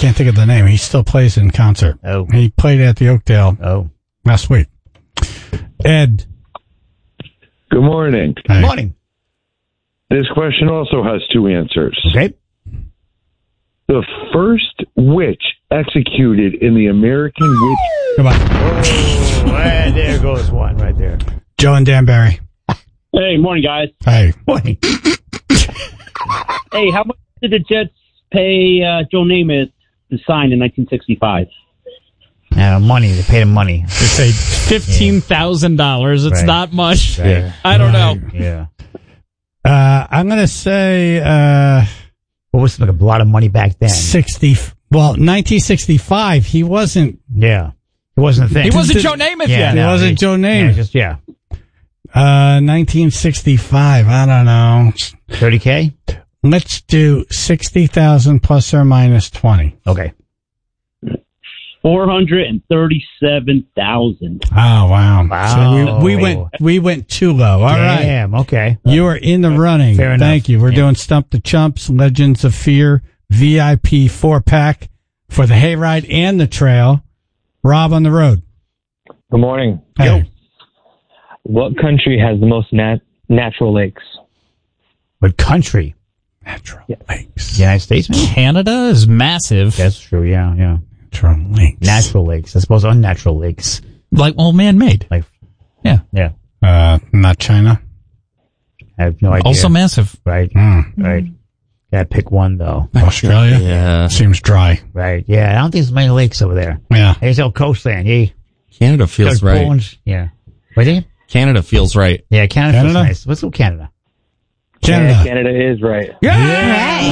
can't think of the name. He still plays in concert. Oh. He played at the Oakdale last week. Ed. Good morning. Hey. Good morning. This question also has two answers. Okay. The first witch executed in the American Witch... Come on. Oh, there goes one right there. Joe and Danbury. Hey, morning, guys. Hey. Morning. Hey, how much did the Jets pay Joe Namath to sign in 1965? Money. They paid him money. They say $15,000. It's Right. not much. Right. I don't know. Yeah. I'm going to say What was like a lot of money back then? 1965. He wasn't. Yeah. It wasn't a thing. He wasn't Joe Namath Yeah, yet. He no, wasn't Joe Namath. Yeah. 1965. I don't know. 30K? Let's do 60,000 plus or minus 20. Okay. 437,000. Oh, wow. Wow. So we went too low. All right. Damn, okay. You are in the running. Fair enough. Thank you. We're doing Stump the Chumps, Legends of Fear, VIP 4-pack for the hayride and the trail. Rob on the road. Good morning. Hey. What country has the most natural lakes? What country? Natural lakes. The United States, maybe? Canada is massive. That's true, yeah. Natural lakes. Natural lakes. I suppose unnatural lakes. Like, man-made. Like, Yeah. yeah. Not China. I have no idea. Also massive. Right. Right. Gotta pick one, though. Australia? Yeah. Seems dry. Right. Yeah, I don't think there's many lakes over there. Yeah. There's no coastland. Yeah. Canada feels right. Poland. Yeah. What do you think? Canada feels right. Yeah, Canada feels nice. Let's go Canada. Canada. Yeah, Canada is right. Yeah.